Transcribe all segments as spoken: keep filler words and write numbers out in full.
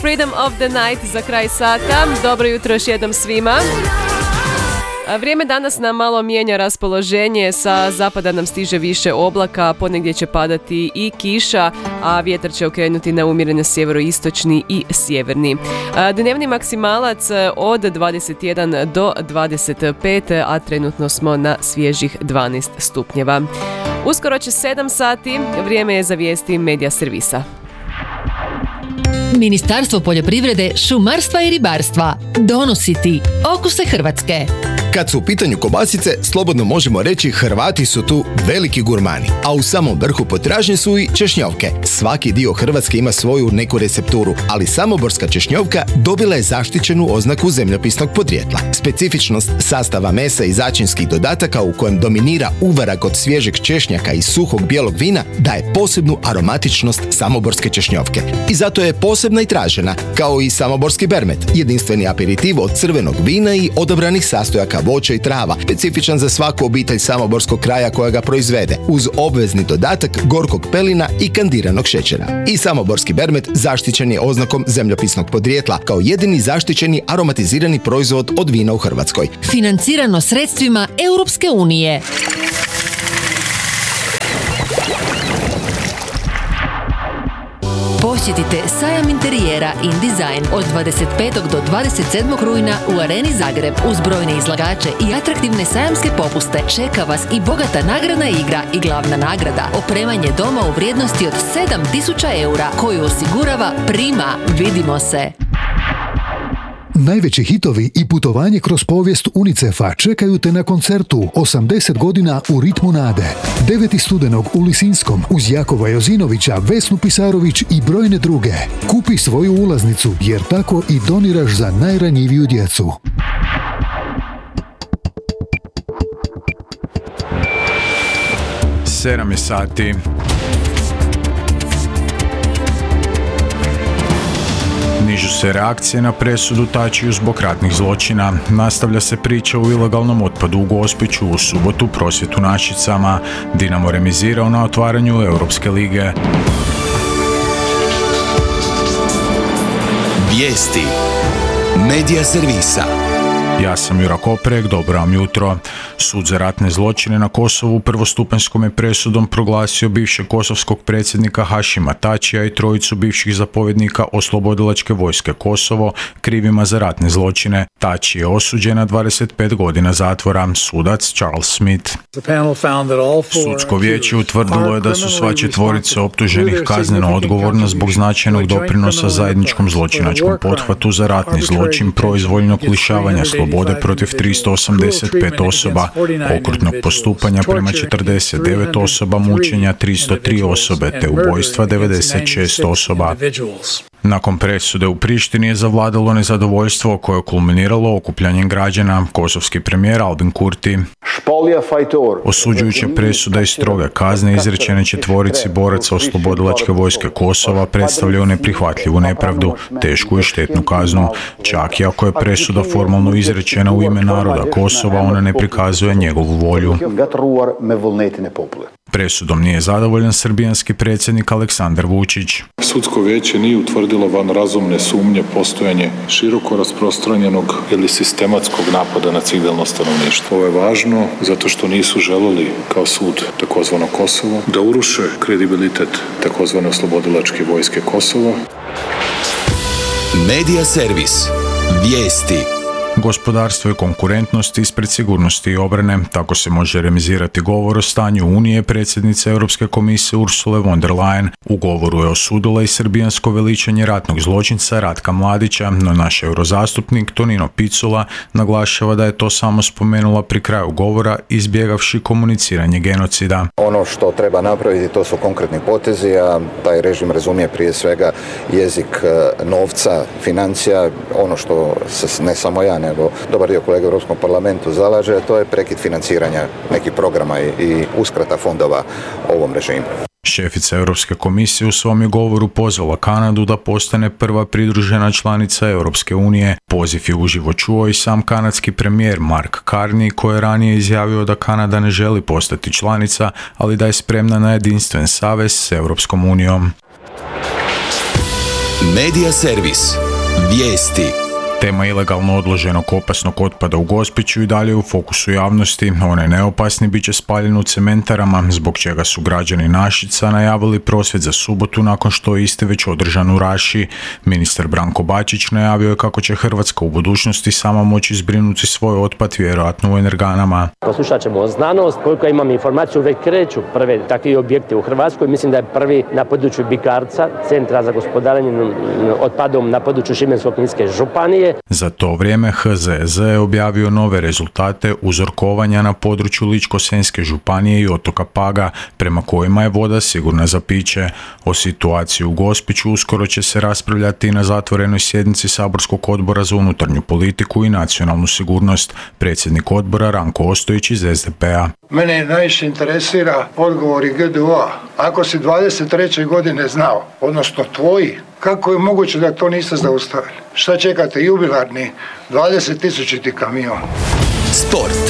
Freedom of the Night za kraj sata. Dobro jutro još jednom svima. Vrijeme danas nam malo mijenja raspoloženje, sa zapada nam stiže više oblaka, ponegdje će padati i kiša, a vjetar će okrenuti na umjereno sjeveroistočni i sjeverni. Dnevni maksimalac od dvadeset jedan do dvadeset pet, a trenutno smo na svježih dvanaest stupnjeva. Uskoro će sedam sati, vrijeme je za vijesti Medija servisa. Ministarstvo poljoprivrede, šumarstva i ribarstva donosi ti okuse Hrvatske. Kad su u pitanju kobasice, slobodno možemo reći Hrvati su tu veliki gurmani, a u samom vrhu potražnje su i češnjovke. Svaki dio Hrvatske ima svoju neku recepturu, ali samoborska češnjovka dobila je zaštićenu oznaku zemljopisnog podrijetla. Specifičnost sastava mesa i začinskih dodataka u kojem dominira uvarak od svježeg češnjaka i suhog bijelog vina daje posebnu aromatičnost samoborske češnjovke. I zato je posebna i tražena, kao i samoborski bermet, jedinstveni aperitiv od crvenog vina i odabranih sastojaka voća i trava, specifičan za svaku obitelj samoborskog kraja koja ga proizvede, uz obvezni dodatak gorkog pelina i kandiranog šećera. I samoborski bermet zaštićen je oznakom zemljopisnog podrijetla kao jedini zaštićeni aromatizirani proizvod od vina u Hrvatskoj. Financirano sredstvima Europske unije. Posjetite sajam interijera InDesign od dvadeset petog do dvadeset sedmog rujna u Areni Zagreb. Uz brojne izlagače i atraktivne sajamske popuste čeka vas i bogata nagradna igra i glavna nagrada, opremanje doma u vrijednosti od sedam tisuća eura koju osigurava Prima. Vidimo se! Najveći hitovi i putovanje kroz povijest UNICEF-a čekaju te na koncertu osamdeset godina u ritmu nade. devetog studenog u Lisinskom uz Jakova Jozinovića, Vesnu Pisarović i brojne druge. Kupi svoju ulaznicu jer tako i doniraš za najranjiviju djecu. sedam je sati. Nižu se reakcije na presudu Tačiju zbog ratnih zločina. Nastavlja se priča o ilegalnom otpadu u Gospiću, u subotu prosvjed u Našicama. Dinamo remizirao na otvaranju Europske lige. Vijesti Medija servisa. Ja sam Jura Koprek, dobro vam jutro. Sud za ratne zločine na Kosovu prvostupanjskom je presudom proglasio bivšeg kosovskog predsjednika Hašima Tačija i trojicu bivših zapovjednika Oslobodilačke vojske Kosovo krivima za ratne zločine. Tači je osuđen na dvadeset pet godina zatvora. Sudac Charles Smith. Sudsko vijeće utvrdilo je da su sva četvorica optuženih kazneno odgovorna zbog značajnog doprinosa zajedničkom zločinačkom pothvatu za ratni zločin proizvoljnog lišavanja slobode protiv tristo osamdeset pet osoba, okrutnog postupanja prema četrdeset devet osoba, mučenja tristo tri osobe te ubojstva devedeset šest osoba. Nakon presude u Prištini je zavladalo nezadovoljstvo koje je kulminiralo okupljanjem građana. Kosovski premijer Albin Kurti osuđujuća presuda i stroge kazne izrečene četvorici boraca Oslobodilačke vojske Kosova predstavljaju neprihvatljivu nepravdu, tešku i štetnu kaznu. Čak i ako je presuda formalno izrečena u ime naroda Kosova, ona ne prikazuje njegovu volju. Presudom nije zadovoljan srbijanski predsjednik Aleksandar Vučić. Sudsko vijeće nije utvrdilo van razumne sumnje postojanje široko rasprostranjenog ili sistematskog napada na civilno stanovništvo. Ovo je važno zato što nisu želeli kao sud takozvano Kosovo da uruše kredibilitet takozvane Oslobodilačke vojske Kosova. Medija servis. Vijesti. Gospodarstvo i konkurentnost ispred sigurnosti i obrane. Tako se može remizirati govor o stanju Unije predsjednice Europske komisije Ursule von der Leyen. U govoru je osudila i srbijansko veličanje ratnog zločinca Ratka Mladića, no naš eurozastupnik Tonino Picula naglašava da je to samo spomenula pri kraju govora, izbjegavši komuniciranje genocida. Ono što treba napraviti to su konkretni potezi, a taj režim razumije prije svega jezik novca, financija, ono što se ne samo ja, nego dobar dio kolega u Europskom parlamentu zalaže, to je prekid financiranja nekih programa i, i uskrata fondova ovom režimu. Šefica Europske komisije u svom je govoru pozvala Kanadu da postane prva pridružena članica Europske unije. Poziv je uživo čuo i sam kanadski premijer Mark Carney, koji je ranije izjavio da Kanada ne želi postati članica, ali da je spremna na jedinstven savez s Europskom unijom. Medija servis. Vijesti. Tema ilegalno odloženog opasnog otpada u Gospiću i dalje u fokusu javnosti. Onaj neopasni bit će spaljen u cementarama, zbog čega su građani Našica najavili prosvjed za subotu nakon što je isti već održan u Raši. Ministar Branko Bačić najavio je kako će Hrvatska u budućnosti sama moći zbrinuti svoj otpad, vjerojatno u energanama. Poslušat ćemo znanost, koliko imam informaciju, već kreću prve takvi objekti u Hrvatskoj. Mislim da je prvi na području Bikarca, centra za gospodarenje otpadom na području Šibensko-kninske županije. Za to vrijeme H Z Z je objavio nove rezultate uzorkovanja na području Ličko-senjske županije i otoka Paga, prema kojima je voda sigurna za piće. O situaciji u Gospiću uskoro će se raspravljati na zatvorenoj sjednici Saborskog odbora za unutarnju politiku i nacionalnu sigurnost. Predsjednik odbora Ranko Ostojić iz S D P-a. Mene najviše interesira odgovori G D U-a. Ako si dvadeset treće godine znao, odnosno tvoji, kako je moguće da to niste zaustavili? Šta čekate, jubilarni dvadeset tisućiti kamion? Sport.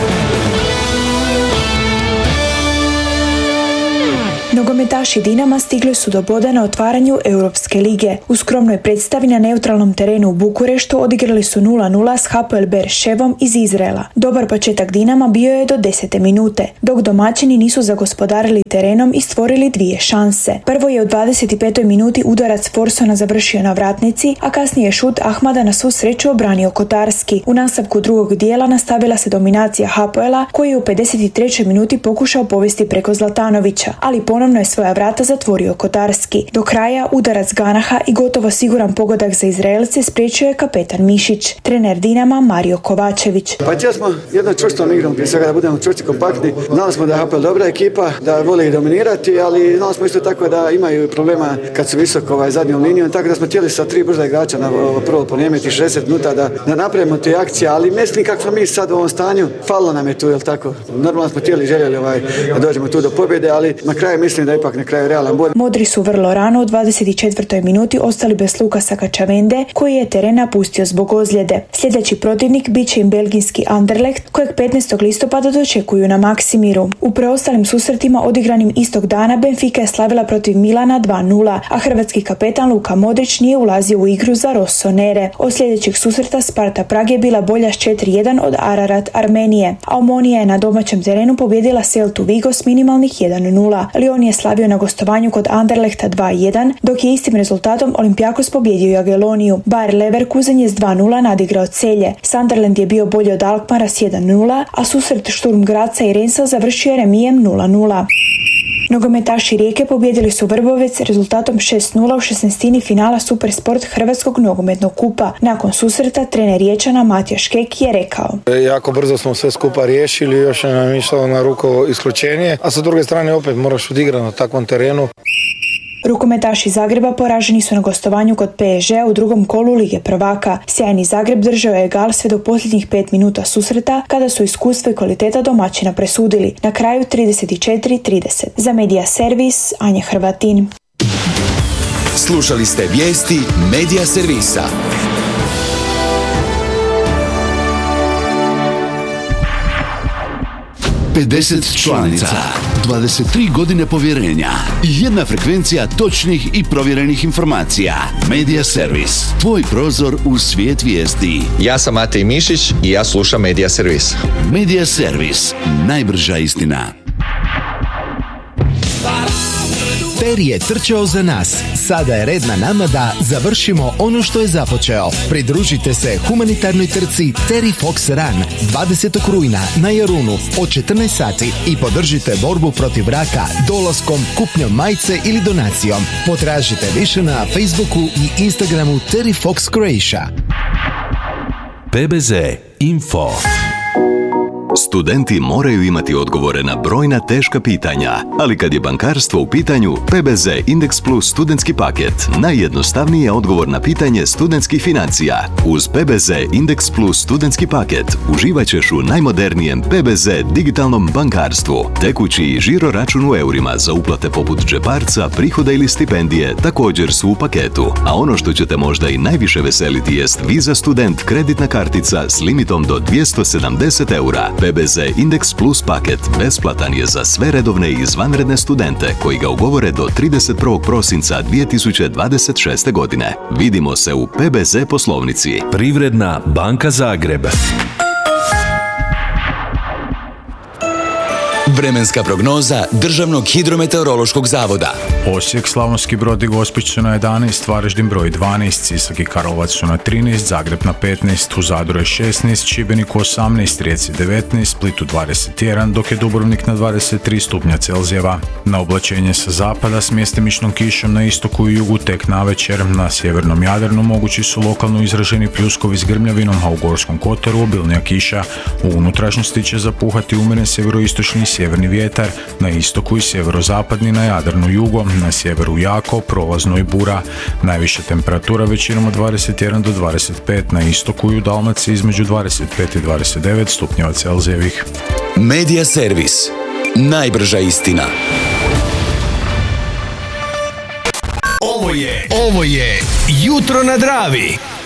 Nogometaši Dinama stigli su do boda na otvaranju Europske lige. U skromnoj predstavi na neutralnom terenu u Bukureštu odigrali su nula nula s Hapoel Beerševom iz Izraela. Dobar početak Dinama bio je do desete minute, dok domaćini nisu zagospodarili terenom i stvorili dvije šanse. Prvo je u dvadeset petoj minuti udarac Forsona završio na vratnici, a kasnije šut Ahmada na svu sreću obranio Kotarski. U nastavku drugog dijela nastavila se dominacija Hapoela, koji je u pedeset trećoj minuti pokušao povesti preko Zlatanovića, ali ponovno je svoja vrata zatvorio Kotarski. Do kraja udarac Ganaha i gotovo siguran pogodak za Izraelce spriječio je kapetan Mišić. Trener Dinama Mario Kovačević. Pa htjeli smo jednom čvrstom igrom, prije svega da budemo čvrsti, kompaktni. Znali smo da je Hapoel dobra ekipa, da vole ih dominirati, ali znali smo isto tako da imaju problema kad su visoko ovaj, zadnjom linijom, tako da smo htjeli sa tri brza igrača na prvo ponijemiti šezdeset minuta da, da napravimo te akcije, ali ne znam kako smo mi sad u ovom stanju. Falilo nam je tu, jel tako? Normalno smo htjeli, željeli ovaj, da dođemo tu do pobjede, ali na kraju mislim da ipak na kraju realan bod. Modri su vrlo rano u dvadeset četvrtoj minuti ostali bez Lukasa Kačavende, koji je teren napustio zbog ozljede. Sljedeći protivnik bit će im belgijski Anderlecht, kojeg petnaestog listopada dočekuju na Maksimiru. U preostalim susretima odigranim istog dana Benfica je slavila protiv Milana dva nula, a hrvatski kapetan Luka Modrić nije ulazio u igru za Rossonere. Od sljedećeg susreta Sparta Prag je bila bolja s četiri jedan od Ararat Armenije, a Omonija je na domaćem terenu pobjedila Celtu Vigo s minimalnih jedan nula. Lyon je slavio na gostovanju kod Anderlechta dva jedan, dok je istim rezultatom Olympiakos pobjedio Jageloniju. Bayer Leverkusen je s dva nula nadigrao Celje. Sunderland je bio bolji od Alkmara s jedan nula, a susret Sturm Graza i Rensa završio je remijem nula nula. Nogometaši Rijeke pobjedili su Vrbovec rezultatom šest nula u šesnaestini finala Supersport Hrvatskog nogometnog kupa. Nakon susreta trener Riječana Matija Škek je rekao: Jako brzo smo sve skupa riješili, još nam išlo na ruku isključenje, a sa druge strane opet moraš odigrati na takvom terenu. Rukometaši Zagreba poraženi su na gostovanju kod P S G-a u drugom kolu Lige prvaka. Sjajni Zagreb držao je egal sve do posljednjih pet minuta susreta, kada su iskustvo i kvaliteta domaćina presudili. Na kraju trideset četiri trideset. Za Medija servis, Anja Hrvatin. Slušali ste vijesti Medija servisa. pedeset članica, dvadeset tri godine povjerenja i jedna frekvencija točnih i provjerenih informacija. Medija servis, tvoj prozor u svijet vijesti. Ja sam Matej Mišić i ja slušam Medija servis. Medija servis, najbrža istina. Terry je trčao za nas. Sada je red na nama da završimo ono što je započeo. Pridružite se humanitarnoj trci Terry Fox Run dvadesetog rujna na Jarunu od četrnaest sati i podržite borbu protiv raka dolaskom, kupnjom majice ili donacijom. Potražite više na Facebooku i Instagramu Terry Fox Croatia. P B Z Info. Studenti moraju imati odgovore na brojna teška pitanja, ali kad je bankarstvo u pitanju, P B Z Index Plus studentski paket najjednostavniji je odgovor na pitanje studentskih financija. Uz P B Z Index Plus studentski paket uživat ćeš u najmodernijem P B Z digitalnom bankarstvu. Tekući i žiro račun u eurima za uplate poput džeparca, prihoda ili stipendije također su u paketu. A ono što će te možda i najviše veseliti jest Visa Student kreditna kartica s limitom do dvjesto sedamdeset eura. P P B Z Index Plus paket besplatan je za sve redovne i izvanredne studente koji ga ugovore do trideset prvog prosinca dvije tisuće dvadeset šeste. godine. Vidimo se u P B Z poslovnici. Privredna banka Zagreb. Vremenska prognoza Državnog hidrometeorološkog zavoda. Osijek, Slavonski Brod i Gospić su na jedanaest, Varaždin broj dvanaest, Sisak i Karlovac su na trinaest, Zagreb na petnaest, u Zadru je šesnaest, Šibenik osamnaest, Rijeci devetnaest, Splitu dvadeset jedan, dok je Dubrovnik na dvadeset tri stupnja Celzijeva. Na oblačenje sa zapada s mjestimičnom kišom na istoku i jugu tek navečer, na sjevernom Jadranu mogući su lokalno izraženi pljuskovi s grmljavinom, a u Gorskom kotaru obilnija kiša. U unutrašnjosti će zapuhati umjeren sjeveroistočni i sjeverni vjetar, na istoku i sjeverozapadni, na Jadranu jugo, na sjeveru jako, prolazno i bura. Najviša temperatura većinom od dvadeset jedan do dvadeset pet, na istoku i u Dalmaciji između dvadeset pet i dvadeset devet stupnjeva Celzijevih. Medija servis. Najbrža istina. Ovo je, ovo je Jutro na Dravi.